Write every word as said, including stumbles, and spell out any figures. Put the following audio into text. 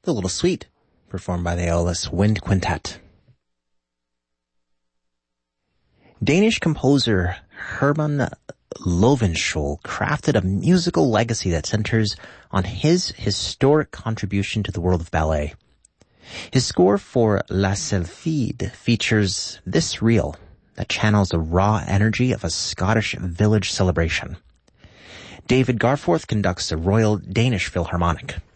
The Little Suite, performed by the Aeolus Wind Quintet. Danish composer Herman Lovenskiold crafted a musical legacy that centers on his historic contribution to the world of ballet. His score for La Sylphide features this reel that channels the raw energy of a Scottish village celebration. David Garforth conducts the Royal Danish Philharmonic.